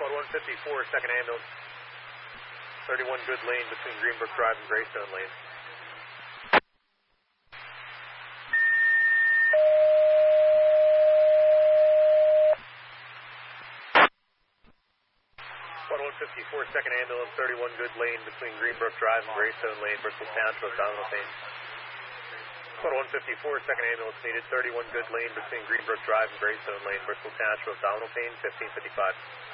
Squad 154, second ambulance. 31 good lane between Greenbrook Drive and Greystone Lane. Squad 154, second ambulance, 31 good lane between Greenbrook Drive and Greystone Lane, Bristol Township, abdominal pain. Squad 154, second ambulance needed, 31 good lane between Greenbrook Drive and Greystone Lane, Bristol Township, abdominal pain, 1555.